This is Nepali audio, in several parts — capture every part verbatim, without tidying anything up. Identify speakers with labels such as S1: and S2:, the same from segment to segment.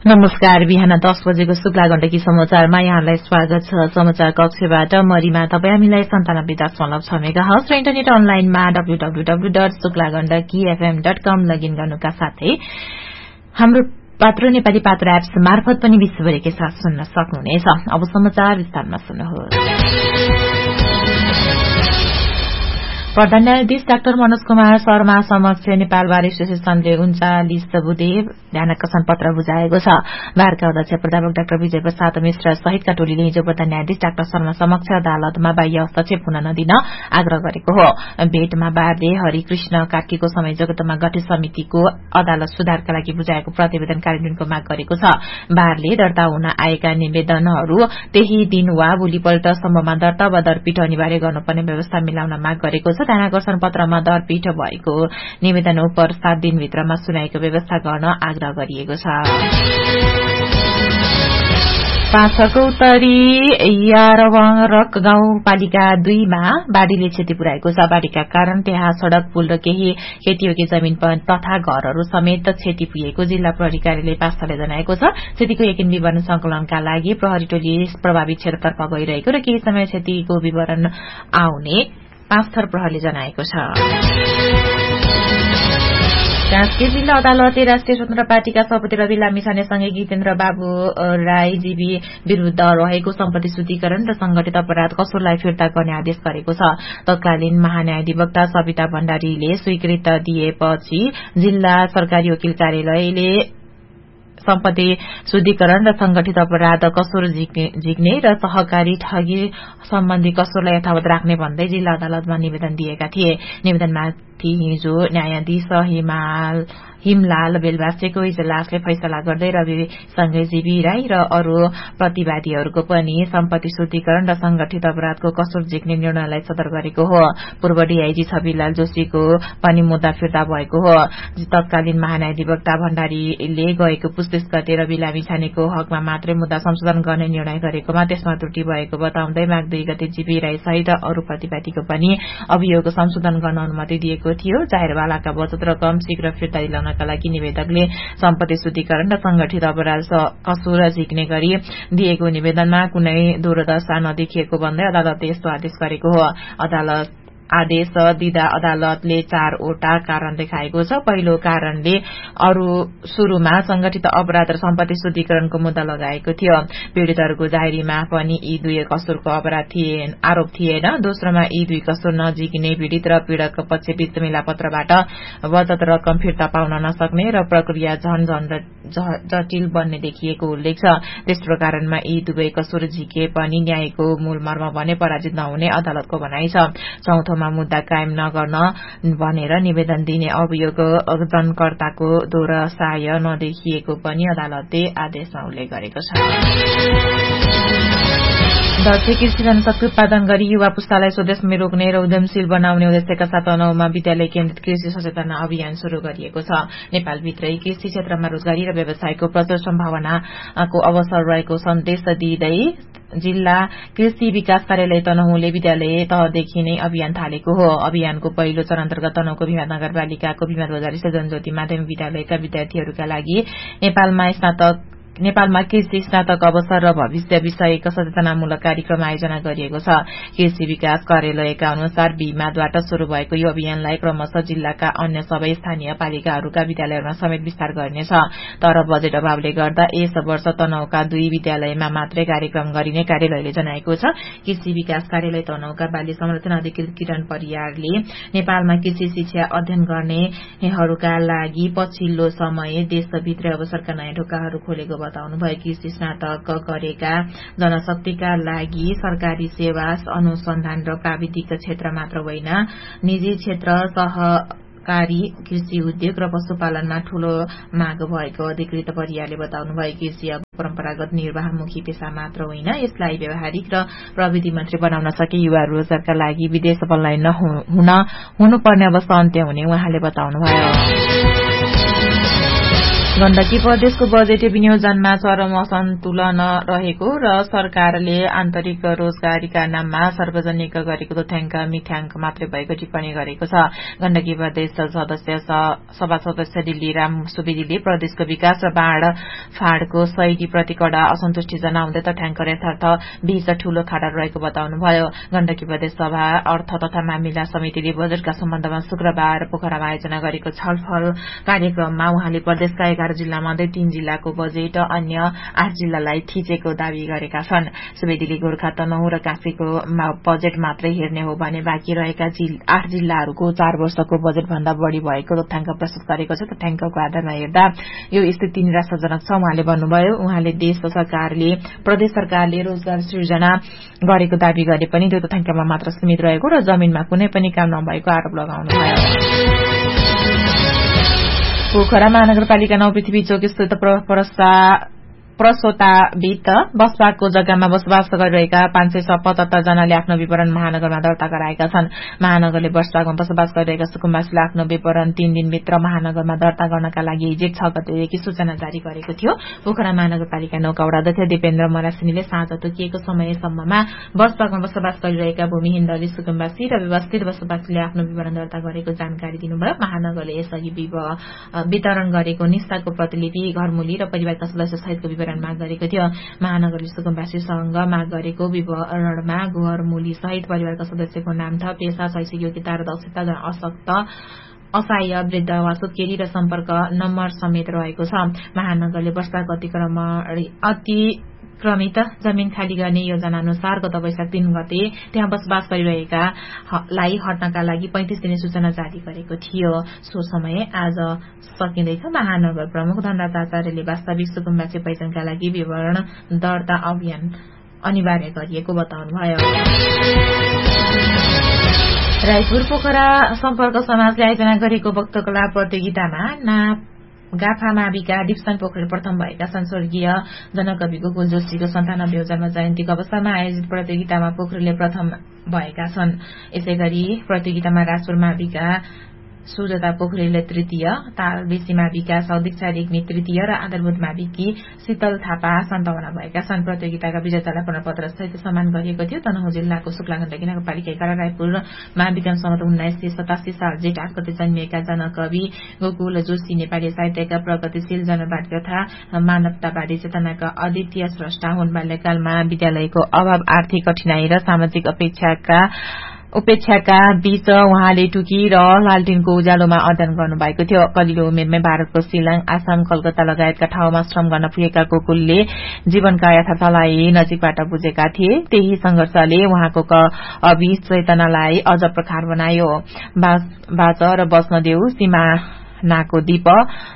S1: नमस्कार। बिहान दस बजेको शुक्ला गण्डकी समाचारमा यहाँलाई स्वागत छ। समाचार कक्षबाट मरिमा तपाईँ हामीलाई सन्तानब्बे दशमलव छ मेगाहर्ज र इन्टरनेट अनलाइनमा W W W dot Shukla Gandaki FM dot com login गर्नुका साथै हाम्रो पात्र नेपाली पात्र एप्स मार्फत पनि विश्वभरिकै साथ सुन्न सक्नुहुनेछ। अब समाचार विस्तारमा सुन्नुहोस्। प्रधान न्यायाधीश डाक्टर मनोज कुमार शर्मा समक्ष नेपाल बार एसोसिएशनले उन्चालिस बुधे ध्यानाकर्षण पत्र बुझाएको छ। बारका अध्यक्ष प्राध्यापक डाक्टर विजय प्रसाद मिश्र सहितका टोलीले हिजो प्रधान न्यायाधीश डाक्टर शर्मा समक्ष अदालतमा बाह्य हस्तक्षेप हुन नदिन आग्रह गरेको हो। भेटमा बारले हरिकृष्ण कार्कीको संयोजकत्वमा गठित समितिको अदालत सुधारका लागि बुझाएको प्रतिवेदन कार्यान्वयनको माग गरेको छ। बारले दर्ता हुन आएका निवेदनहरू त्यही दिन वा भोलिपल्ट सम्ममा दर्ता वा दरपीठ अनिवार्य गर्नुपर्ने व्यवस्था मिलाउन माग गरेको छ। ध्यानाकर्षण पत्रमा दरपीठ भएको निवेदन उप सात दिनभित्रमा सुनाइको व्यवस्था गर्न आग्रह गरिएको छ। पाँचको उत्तरी यारवरक गाउँपालिका दुईमा बाढ़ीले क्षति पुर्याएको छ। बाढ़ीका कारण त्यहाँ सड़क पुल र केही खेतीयोग्य जमीन तथा घरहरू समेत क्षति पुगेको जिल्ला प्रहरी कार्यालय पाँचथरले जनाएको छ। क्षतिको यकिन विवरण संकलनका लागि प्रहरी टोली प्रभावित क्षेत्रतर्फ गइरहेको र केही समय क्षतिको विवरण आउने पाँचथर प्रहरीले जनाएको छ। कास्की जिल्ला अदालतले राष्ट्रिय स्वतन्त्र पार्टीका सभापति रवि लामिछानेसँगै गीतेन्द्र बाबु राई जीवी विरूद्ध रहेको सम्पत्ति शुद्धिकरण र संगठित अपराध कसुरलाई फिर्ता गर्ने आदेश गरेको छ। तत्कालीन महान्यायाधिवक्ता सविता भण्डारीले स्वीकृत दिएपछि जिल्ला सरकारी वकिल कार्यालयले सम्पत्ति शुद्धिकरण र संगठित अपराध कसुर झिक्ने र सहकारी ठगी सम्बन्धी कसुरलाई यथावत राख्ने भन्दै जिल्ला अदालतमा निवेदन दिएका थिए। निवेदनमाथि हिजो न्यायाधीश हिमाल हिमलाल बेलबासेको इजलासले फैसला गर्दै रविसँगै जीवी राई र अरू प्रतिवादीहरूको पनि सम्पत्ति शुद्धिकरण र संगठित अपराधको कसुर झिक्ने निर्णयलाई सदर गरेको हो। पूर्व डीआईजी छविलाल जोशीको पनि मुद्दा फिर्ता भएको हो। तत्कालीन महान्यायाधिवक्ता भण्डारीले गएको पुस्तिस गते रवि लामिछानेको हकमा मात्रै मुद्दा संशोधन गर्ने निर्णय गरेकोमा त्यसमा त्रुटि भएको बताउँदै माघ दुई गते जीवी राई सहित अरू प्रतिवादीको पनि अभियोग संशोधन गर्न अनुमति दिएको थियो। जाहेरवालाका बचत रकम शीघ्र फिर्ता दिलाउन का लागि निवेदकले सम्पत्ति शुद्धिकरण र संगठित अपराध कसुर झिक्ने गरी दिएको निवेदनमा कुनै दूरदशा नदेखिएको भन्दै अदालतले यस्तो आदेश गरेको हो। अदालत आदेश दिँदा अदालतले चारवटा कारण देखाएको छ। पहिलो कारणले अरू शुरूमा संगठित अपराध र सम्पत्ति शुद्धिकरणको मुद्दा लगाएको थियो। पीड़ितहरूको जाहेरीमा पनि यी दुई कसुरको अपराध थिए आरोप थिएन। दोस्रोमा यी दुई कसुर नजिक्ने पीड़ित र पीड़कको पक्षबीच मिलापत्रबाट बचत रकम फिर्ता पाउन नसक्ने र प्रक्रिया झन झन जटिल बन्ने देखिएको उल्लेख छ। तेस्रो कारणमा यी दुवै कसुर झिके पनि न्यायको मूल मर्म भने पराजित नहुने अदालतको भनाइ छ। चौथो मुद्दा कायम नगर्न भनेर निवेदन दिने अभियोग जनकर्ताको दोहोऱ्याइ नदेखिएको पनि अदालतले आदेशमा उल्लेख गरेको छ। दक्ष कृषि जनशक्ति उत्पादन गरी युवा पुस्तालाई स्वदेशमै रोक्ने र उद्यमशील बनाउने उद्देश्यका साथ तनहुमा विद्यालय केन्द्रित कृषि सचेतना अभियान शुरू गरिएको छ। नेपालभित्रै कृषि क्षेत्रमा रोजगारी र व्यवसायको प्रचुर सम्भावनाको अवसर रहेको सन्देश दिँदै जिल्ला कृषि विकास कार्यालय तनहुले विद्यालय तहदेखि नै अभियान थालेको हो। अभियानको पहिलो चरण अन्तर्गत तनहुको भिमाद नगरपालिकाको भिमाद बजार स्थित जनज्योति माध्यमिक विद्यालयका विद्यार्थीहरूका लागि नेपालमा स्नातक नेपालमा कृषि स्नातक अवसर र भविष्य विषयक सचेतनामूलक कार्यक्रम आयोजना गरिएको छ। कृषि विकास कार्यालयका अनुसार भिमादबाट शुरू भएको यो अभियानलाई क्रमशः जिल्लाका अन्य सबै स्थानीय पालिकाहरूका विद्यालयहरूमा समेत विस्तार गरिनेछ। तर बजेट अभावले गर्दा यस वर्ष तनहुका दुई विद्यालयमा मात्रै कार्यक्रम गरिने कार्यालयले जनाएको छ। कृषि विकास कार्यालय तनहुका बाल्य संरक्षण अधिकृत किरण परियारले नेपालमा कृषि शिक्षा अध्ययन गर्नेहरूका लागि पछिल्लो समय देशभित्रै अवसरका नयाँ ढोकाहरू खोलेको बताउनुभयो। कृषि स्नातक गरेका जनशक्तिका लागि सरकारी सेवा अनुसन्धान र प्राविधिक क्षेत्र मात्र होइन, निजी क्षेत्र सहकारी कृषि उद्योग र पशुपालनमा ठूलो माग भएको अधिकृत परियारले बताउनुभयो। कृषि अब परम्परागत निर्वाहमुखी पेशा मात्र होइन, यसलाई व्यावहारिक र प्रविधि मन्त्री बनाउन सके युवा रोजगारका लागि विदेश पलायन हुन हुनुपर्ने अवस्था अन्त्य हुने उहाँले बताउनुभयो। गण्डकी प्रदेशको बजेट विनियोजनमा चरम असन्तुलन रहेको र सरकारले आन्तरिक रोजगारीका नाममा सार्वजनिक गरेको तथ्याङ्क मिथ्याङ्क मात्रै भएको टिप्पणी गरेको छ। गण्डकी प्रदेश सदस्य सभा सदस्य दिल्ली राम सुवेदीले प्रदेशको विकास र बाँडफाँडको शैलीप्रति कडा असन्तुष्टि जनाउँदै तथ्याङ्क यथार्थ बीच ठूलो खाडल रहेको बताउनुभयो। गण्डकी प्रदेश सभा अर्थ तथा मामिला समितिले बजेटका सम्बन्धमा शुक्रबार पोखरामा आयोजना गरेको छलफल कार्यक्रममा उहाँले प्रदेशका एघार जिल्ला मध्ये तीन जिल्लाको बजेट अन्य आठ जिल्लालाई थिचेको दावी गरेका छन्। सुवेदीले गोर्खा तनहुँ र काँक्रीको बजेट मात्रै हेर्ने हो भने बाँकी रहेका आठ जिल्लाहरूको चार वर्षको बजेट भन्दा बढ़ी भएको तथ्याङ्क प्रस्तुत गरेको छ। तथ्याङ्कको आधारमा हेर्दा यो स्थिति निराशाजनक छ उहाँले भन्नुभयो। उहाँले देश सरकारले प्रदेश सरकारले रोजगार सृजना गरेको दावी गरे पनि त्यो तथ्याङ्कमा मात्र सीमित रहेको र जमीनमा कुनै पनि काम नभएको आरोप लगाउनुभयो। पोखरा महानगरपालिका नौ पृथ्वी चोक स्थित प्रसोतावित बसपाको जग्गामा बसोबास गरिरहेका पाँच सय पचहत्तर जनाले आफ्नो विवरण महानगरमा दर्ता गराएका छन्। महानगरले बसपाकमा बसोबास गरिरहेका सुकुम्बासीले आफ्नो विवरण तीन दिनभित्र महानगरमा दर्ता गर्नका लागि जेठ छ गतेदेखि सूचना जारी गरेको थियो। पोखरा महानगरपालिका नौका वडा अध्यक्ष दिपेन्द्र मरासिनीले साँझ तोकिएको समयसम्ममा बसपाकमा बसोबास गरिरहेका भूमिहीन दलित सुकुम्बासी र व्यवस्थित बसोबासीले आफ्नो विवरण दर्ता गरेको जानकारी दिनुभयो। महानगरले यसअघि वितरण गरेको निष्ठाको प्रतिलिपि घरमूली र परिवारका सदस्य सहितको विवरण माग गरेको थियो। महानगरले सुकुम्बासीसँग माग गरेको विवरणमा घरमूली सहित परिवारका सदस्यको नाम छ, पेशा, शैक्षिक योग्यता र दक्षता, अशक्त असहाय, वृद्ध वा सुत्केरी र सम्पर्क नम्बर समेत रहेको छ। महानगरले वर्षाको अतिक्रमित जमीन खाली गर्ने योजना अनुसार गत वैशाख तीन गते त्यहाँ बसोबास गरिरहेकालाई हट्नका लागि पैंतिस दिने सूचना जारी गरेको थियो। सो समय आज सकिँदैछ। महानगर प्रमुख धनराज आचार्यले वास्तविक सुकुम्बासी पहिचानका लागि विवरण दर्ता अभियान अनिवार्य गरिएको बताउनुभयो। रायपुर पोखरा सम्पर्क समाजले आयोजना गरेको वक्तकला प्रतियोगितामा ना गाफा माविका डिप्सन पोखरेल प्रथम भएका छन्। स्वर्गीय जनकवि गोकुल जोशीको सन्तानब्बे जन्म जयन्तीको अवसरमा आयोजित प्रतियोगितामा पोखरेलले प्रथम भएका छन्। यसैगरी प्रतियोगितामा राजपुर माविका सुजता पोखरेलले तृतीय, तालबेसी माविका सौदीक्षा रेग्मी तृतीय र आधारभूत माविकी शीतल थापा सन्ताउन्न भएका छन्। प्रतियोगिताका विजेतालाई प्रमाणपत्र सहित सम्मान गरिएको थियो। तनहुँ जिल्लाको शुक्ला गण्डकी नगरपालिका एघार रायपुर माविका सम्मत उन्नाइस सय सतासी साल जेठ आठ गते जन्मिएका जनकवि गोकुल जोशी नेपाली साहित्यका प्रगतिशील जनवादी तथा मानवतावादी चेतनाका अद्वितीय स्रष्टा हुन्। बाल्यकालमा विद्यालयको अभाव, आर्थिक कठिनाई र सामाजिक अपेक्षाका उपेक्षाका बीच उहाँले टुकी र लालटिनको उज्यालोमा अध्ययन गर्नुभएको थियो। कलिलो उमेरमै भारतको शिलाङ, आसाम, कलकत्ता लगायतका ठाउँमा श्रम गर्न पुगेका गोकुलले जीवनका यथार्थलाई नजिकबाट बुझेका थिए। त्यही संघर्षले उहाँको कवि चेतनालाई अझ प्रखर बनायो। बाँच र बस्न देऊ, सिमानाको दीप,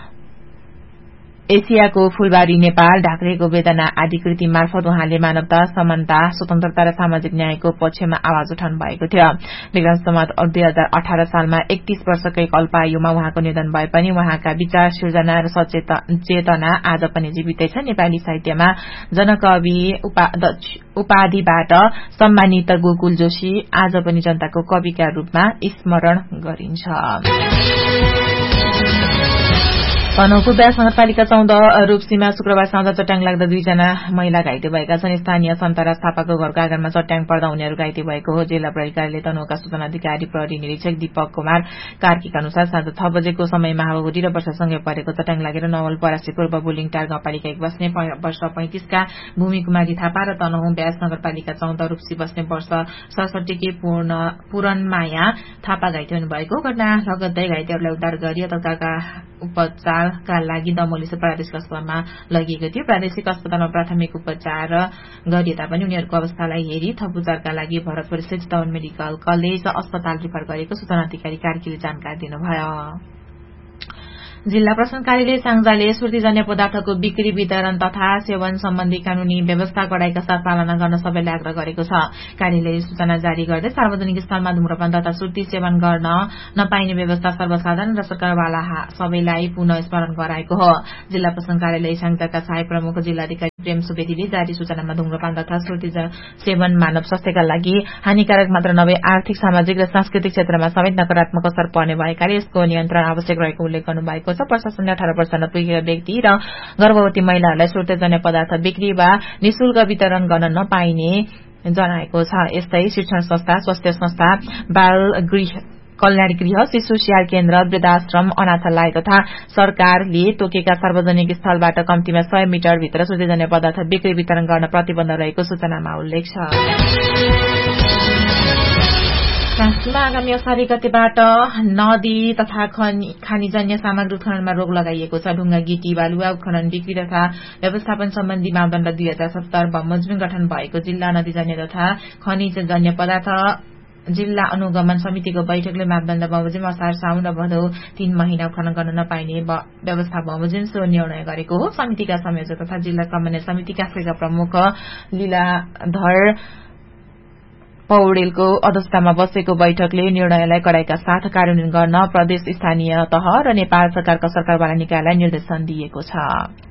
S1: एसियाको फूलबारी, नेपाल, ढाक्रेको वेदना आदि कृति मार्फत उहाँले मानवता, समानता, स्वतन्त्रता र सामाजिक न्यायको पक्षमा आवाज उठाउनु भएको थियो। विक्रम सम्वत दुई हजार अठार सालमा एकतीस वर्षकै अल्पायुमा उहाँको निधन भए पनि उहाँका विचार, सृजना र चेतना आज पनि जीवितै छ। नेपाली साहित्यमा जनकवि उपाधिबाट सम्मानित गोकुल जोशी आज पनि जनताको कविका रूपमा स्मरण गरिन्छ। तनहुँको ब्यास नगरपालिका चौध रूपसीमा शुक्रबार साँझ चट्याङ लाग्दा दुईजना महिला घाइते भएका छन्। स्थानीय सन्तराज थापाको घरको आँगनमा चट्याङ पर्दा उनीहरू घाइते भएको हो। जिल्ला प्रहरी कार्यालय तनहुँका सूचना अधिकारी प्रहरी निरीक्षक दीपक कुमार कार्कीका अनुसार साँझ छ बजेको समयमा हावाहुरी र वर्षासँगै परेको चट्याङ लागेर नवलपरासी पूर्व बुलिङटार गाउँपालिका एक बस्ने वर्ष पैंतिसका भूमि कुमारी थापा र तनहुँ ब्यास नगरपालिका चौध रूपसी बस्ने वर्ष सडसठीकी पूरणमाया थापा घाइते हुनुभएको। घटना लगत्तै घाइतेहरूलाई उद्धार गरी तत्कालका उपचारका लागि दमोली प्रादेशिक अस्पतालमा लगिएको थियो। प्रादेशिक अस्पतालमा प्राथमिक उपचार गरिए तापनि उनीहरूको अवस्थालाई हेरी थप उपचारका लागि भरतपुर स्थित टाउन मेडिकल कलेज अस्पताल रिफर गरेको सूचना अधिकारी कार्कीले जानकारी दिनुभयो। जिल्ला प्रशासन कार्यालय साङ्जाले स्मृतिजन्य पदार्थको बिक्री, वितरण तथा सेवन सम्बन्धी कानूनी व्यवस्था कडाइका साथ पालना गर्न सबैलाई आग्रह गरेको छ। कार्यालयले सूचना जारी गर्दै सार्वजनिक स्थलमा धूम्रपान तथा सुर्ती सेवन गर्न नपाइने व्यवस्था सर्वसाधारण र सरकारवाला सबैलाई पुनः स्मरण गराएको हो। जिल्ला प्रशासन कार्यालय साङ्जाका सहायक प्रमुख जिल्लाधिकारी प्रेम सुवेदीले जारी सूचनामा धूम्रपान तथा सुर्ती सेवन मानव स्वास्थ्यका लागि हानिकारक मात्र नभए आर्थिक, सामाजिक र सांस्कृतिक क्षेत्रमा समेत नकारात्मक असर पर्ने भएकाले यसको नियन्त्रण आवश्यक रहेको उल्लेख गर्नुभएको भएको छ। प्रशासनले अठार वर्ष नपुगेका व्यक्ति र गर्भवती महिलाहरूलाई श्रोतजन्य पदार्थ बिक्री वा निशुल्क वितरण गर्न नपाइने जनाएको छ। यस्तै शिक्षण संस्था, स्वास्थ्य संस्था, बाल गृह कल्याण गृह, शिशु स्याहार केन्द्र, वृद्धाश्रम, अनाथालय तथा सरकारले तोकेका सार्वजनिक स्थलबाट कम्तीमा सय मिटर भित्र श्रोतजन्य पदार्थ बिक्री वितरण गर्न प्रतिबन्ध रहेको सूचनामा उल्लेख छ। कास्कीमा आगामी असारी गतेबाट नदी तथा खानीजन्य सामग्री उत्खननमा रोक लगाइएको छ। ढुङ्गा, गिटी, बालुवा उत्खनन, बिक्री तथा व्यवस्थापन सम्बन्धी मापदण्ड दुई हजार सत्तर बमोजिम गठन भएको जिल्ला नदीजन्य तथा खनिजजन्य पदार्थ जिल्ला अनुगमन समितिको बैठकले मापदण्ड बमोजिम असार, साउन र भदौ तीन महिना उत्खनन गर्न नपाइने व्यवस्था बमोजिम सो निर्णय गरेको हो। समितिका संयोजक तथा जिल्ला समन्वय समिति कास्कीका प्रमुख लीलाधर पौडेलको अध्यक्षतामा बसेको बैठकले निर्णयलाई कडाइका साथ कार्यान्वयन गर्न प्रदेश, स्थानीय तह र नेपाल सरकारका सरकारवाला निकायलाई निर्देशन दिएको छ।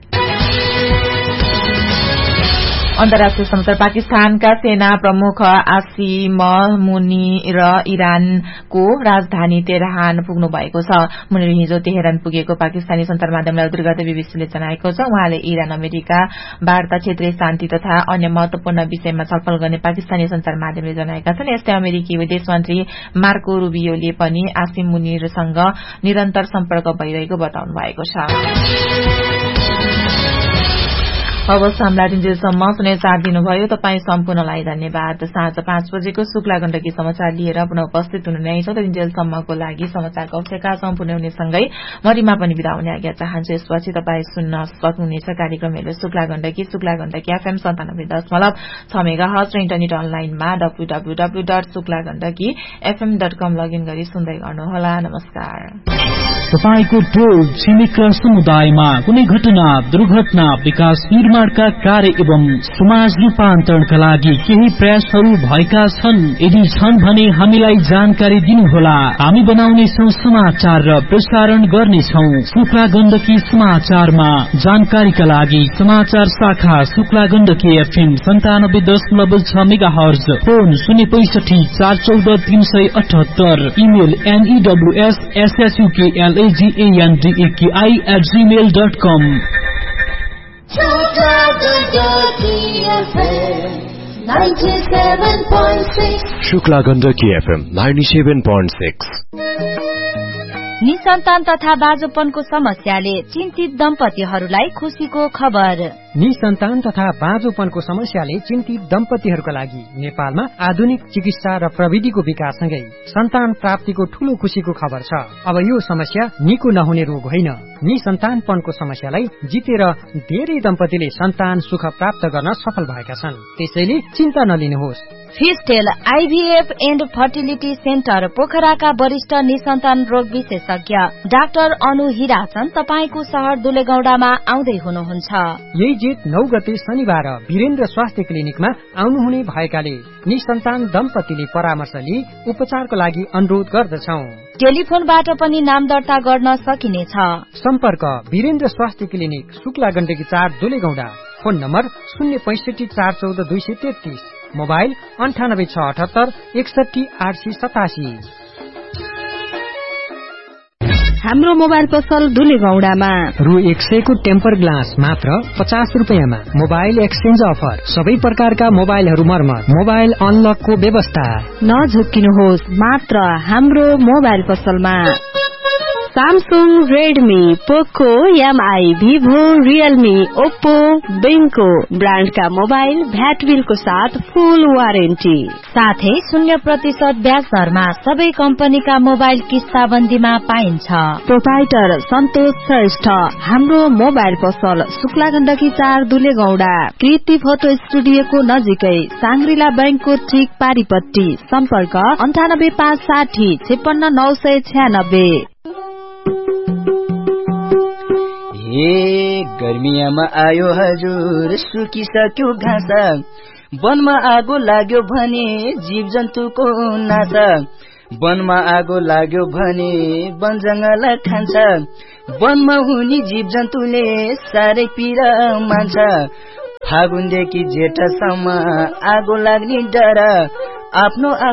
S1: अन्तर्राष्ट्रिय समाचार। पाकिस्तानका सेना प्रमुख आसिम मुनी र इरानको राजधानी तेहरान पुग्नु भएको छ। मुनीर हिजो तेहरान पुगेको पाकिस्तानी सञ्चार माध्यमलाई उद्धृत गर्दै बीबीसीले जनाएको छ। उहाँले इरान अमेरिका वार्ता, क्षेत्रीय शान्ति तथा अन्य महत्वपूर्ण विषयमा छलफल गर्ने पाकिस्तानी सञ्चार माध्यमले जनाएका छन्। यस्तै अमेरिकी विदेश मन्त्री मार्को रुबियोले पनि आसिम मुनीरसँग निरन्तर सम्पर्क भइरहेको बताउनु भएको छ। हवस्, हामीलाई दिनजेलसम्म सुने साथ दिनुभयो। तपाईँ सम्पूर्णलाई धन्यवाद। साँझ पाँच बजेको शुक्ला गण्डकी समाचार लिएर पुनः उपस्थित हुने नै छ। दिनजेलसम्मको लागि समाचार कक्षका सम्पूर्ण हुनेसँगै मरिमा पनि बिदा हुने आज्ञा चाहन्छु। यसपछि तपाईँ सुन्न सक्नुहुनेछ कार्यक्रम हेलो शुक्ला गण्डकी, शुक्ला गण्डकी एफएम सन्तानब्बे दशमलव छ मेगा हर्ज र इन्टरनेट अनलाइनमा W W W dot Shukla Gandaki FM dot com login गरी सुन्दै गर्नुहोला। नमस्कार।
S2: तपाईको टोल छिमेक समुदायमा कुनै घटना, दुर्घटना, विकास निर्माणका कार्य एवं समाज रूपान्तरणका लागि केही प्रयासहरू भएका छन्? यदि छन् भने हामीलाई जानकारी दिनुहोला। हामी बनाउनेछौँ समाचार र प्रसारण गर्नेछौँ शुक्ला गण्डकी समाचारमा। जानकारीका लागि समाचार शाखा शुक्ला गण्डकी एफएम सन्तानब्बे दशमलव छ मेगा हर्ज, फोन शून्य पैसठी चार चौध तीन सय अठहत्तर, email एनईडब्ल्यूएस एसएसयूकेएल एजीएनडीएकेआई at Gmail dot com.
S3: Shukla Gandaki FM ninety seven point six.
S4: निसन्तान तथा बाँझोपनको समस्याले चिन्तित दम्पतिहरूलाई खुसीको खबर।
S5: निसन्तान तथा बाँझोपनको समस्याले चिन्तित दम्पतिहरूका लागि नेपालमा आधुनिक चिकित्सा र प्रविधिको विकाससँगै सन्तान प्राप्तिको ठूलो खुशीको खबर छ। अब यो समस्या निको नहुने रोग होइन। निसन्तानपनको समस्यालाई जितेर धेरै दम्पतिले सन्तान सुख प्राप्त गर्न सफल भएका छन्। त्यसैले चिन्ता नलिनुहोस्।
S4: फिस्टेल आईभीएफ एन्ड फर्टिलिटी सेन्टर पोखराका वरिष्ठ निसन्तान रोग विशेषज्ञ डाक्टर अनु हिराचन तपाईको शहर दुलेगौडामा आउँदै हुनुहुन्छ।
S5: यही जेठ नौ गते शनिबार वीरेन्द्र स्वास्थ्य क्लिनिकमा आउनुहुने भएकाले निसन्तान दम्पतिले परामर्श लिई उपचारको लागि अनुरोध गर्दछौ।
S4: टेलिफोनबाट पनि नाम दर्ता गर्न सकिनेछ।
S5: सम्पर्क वीरेन्द्र स्वास्थ्य क्लिनिक शुक्ला गण्डकी चार दुलेगौडा। फोन नम्बर शून्य पैसठी चार चौध दुई सय तेत्तीस, मोबाइल अन्ठानब्बे छ अठहत्तर एकसठी आठ सय सतासी।
S4: हाम्रो मोबाइल पसल दुलेगौडामा
S5: रु एक सयको टेम्पर ग्लास मात्र पचास रुपियाँमा। मोबाइल एक्सचेन्ज अफर, सबै प्रकारका मोबाइलहरू मर्मत, मोबाइल अनलकको व्यवस्था।
S4: नझुक्किनुहोस्, मात्र हाम्रो मोबाइल पसलमा सैमसंग, रेडमी, पोको, एमआई, भिभो, रियलमी, ओप्पो, बेंको ब्रांड का मोबाइल भ्याट बिलको साथ फुल वारेन्टी साथै शून्य प्रतिशत ब्याज दरमा सबै कम्पनीका मोबाइल किस्ताबन्दीमा पाइन्छ। प्रोपाइटर सन्तोष श्रेष्ठ। हाम्रो मोबाइल पसल शुक्ला गण्डकी चार दुलेगौडा, कृति फोटो स्टुडियोको नजिकै, सांग्रिला बैंकको ठीक पारिपट्टि। सम्पर्क अन्ठानब्बे पाँच साठी छेपन्न नौ सय छ्यानब्बे।
S6: ए गर्मियामा आयो हजुर, सुकिसक्यो घाँस, वनमा आगो लाग्यो भने जीव जन्तुको नाश, वनमा आगो लाग्यो भने वन जंगल खान्छ, वनमा हुने जीव जन्तुले साह्रै पीडा मान्छ। फागुनदेखि जेठसम्म आगो लाग्ने डर, आफ्नो